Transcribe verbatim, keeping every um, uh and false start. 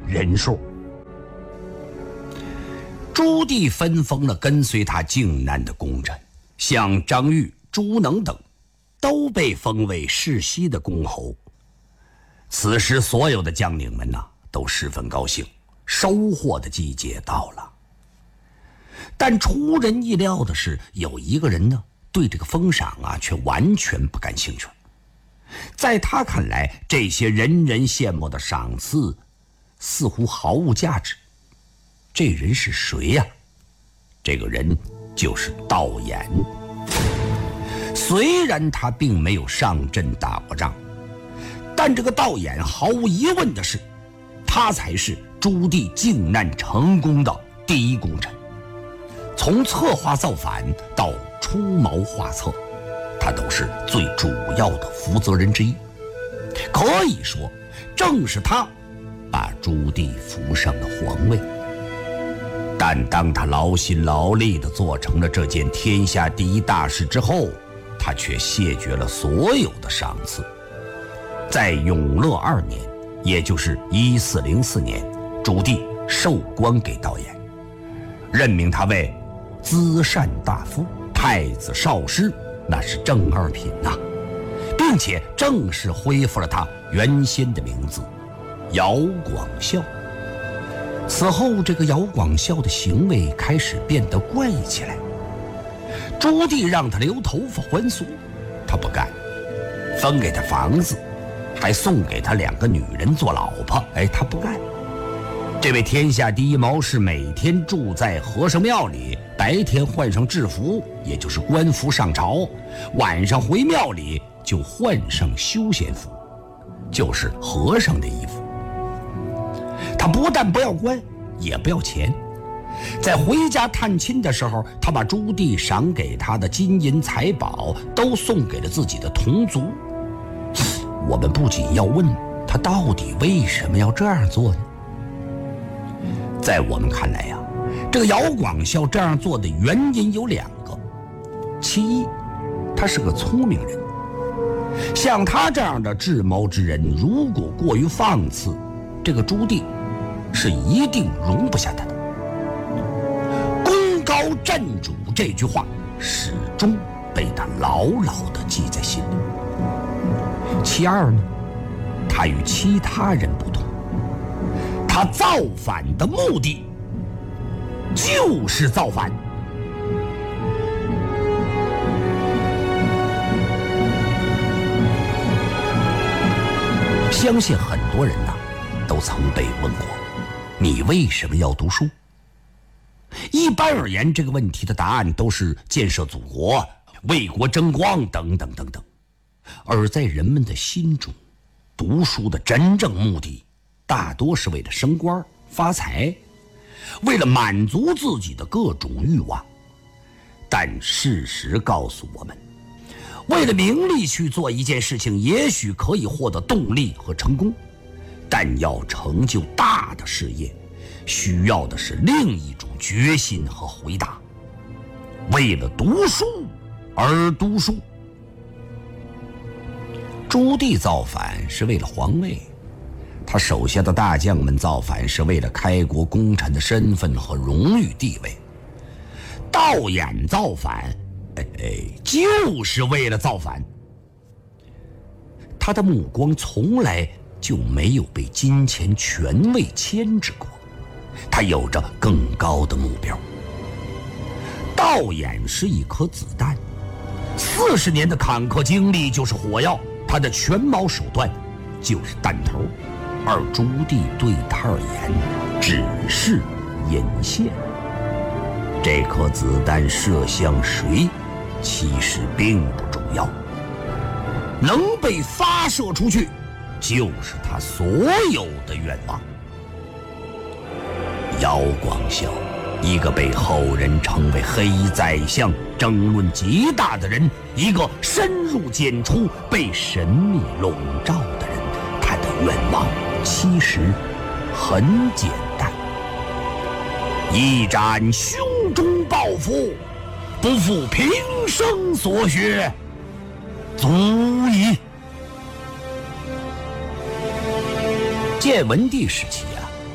人数。朱棣分封了跟随他靖难的功臣，像张玉、朱能等，都被封为世袭的公侯。此时所有的将领们呢、啊，都十分高兴，收获的季节到了。但出人意料的是，有一个人呢，对这个封赏啊，却完全不感兴趣。在他看来，这些人人羡慕的赏赐，似乎毫无价值。这人是谁呀、啊？这个人就是道衍。虽然他并没有上阵打过仗，但这个道衍毫无疑问的是，他才是朱棣靖难成功的第一功臣。从策划造反到出谋划策，他都是最主要的负责人之一。可以说，正是他把朱棣扶上了皇位。但当他劳心劳力地做成了这件天下第一大事之后，他却谢绝了所有的赏赐。在永乐二年，也就是一四零四年，朱棣授官给道衍，任命他为资善大夫、太子少师，那是正二品呐、啊，并且正式恢复了他原先的名字姚广孝。此后，这个姚广孝的行为开始变得怪异起来。朱棣让他留头发还俗，他不干；分给他房子，还送给他两个女人做老婆，哎，他不干。这位天下第一谋士每天住在和尚庙里，白天换上制服，也就是官服上朝，晚上回庙里就换上休闲服，就是和尚的衣服。他不但不要官，也不要钱。在回家探亲的时候，他把朱棣赏给他的金银财宝都送给了自己的同族。我们不仅要问他到底为什么要这样做呢？在我们看来呀、啊，这个姚广孝这样做的原因有两个。其一，他是个聪明人，像他这样的智谋之人，如果过于放肆，这个朱棣是一定容不下他的。功高震主这句话始终被他牢牢地记在心里。其二呢，他与其他人不同，他造反的目的就是造反。相信很多人呐、啊，都曾被问过，你为什么要读书？一般而言，这个问题的答案都是建设祖国、为国争光等等等等。而在人们的心中，读书的真正目的大多是为了升官发财，为了满足自己的各种欲望。但事实告诉我们，为了名利去做一件事情，也许可以获得动力和成功，但要成就大的事业，需要的是另一种决心和回答。为了读书而读书。朱棣造反是为了皇位，他手下的大将们造反是为了开国功臣的身份和荣誉地位。道衍造反，哎哎，就是为了造反。他的目光从来就没有被金钱权位牵制过，他有着更高的目标。道衍是一颗子弹，四十年的坎坷经历就是火药，他的权谋手段就是弹头，而朱棣对他而言只是引线。这颗子弹射向谁，其实并不重要，能被发射出去，就是他所有的愿望。姚广孝，一个被后人称为黑宰相、争论极大的人，一个深入简出、被神秘笼罩的人，他的愿望其实很简单：一展胸中抱负，不负平生所学，足矣。建文帝时期啊，